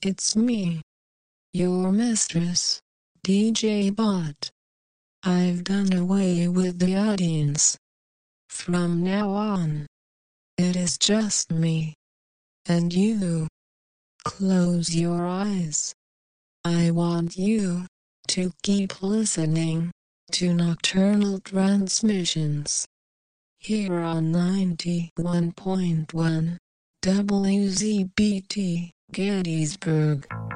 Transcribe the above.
It's me, your mistress, DJ Bot. I've done away with the audience. From now on, it is just me and you. Close your eyes. I want you to keep listening to Nocturnal Transmissions here on 91.1 WZBT Gettysburg.